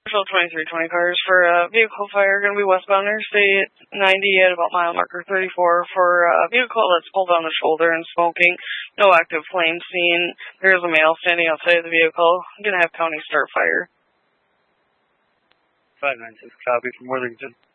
Marshall 2320 cars for vehicle fire, going to be westbound Interstate 90 at about mile marker 34 for a vehicle that's pulled on the shoulder and smoking. No active flame seen. There is a male standing outside of the vehicle. I'm going to have county start fire. 596 copy from Worthington.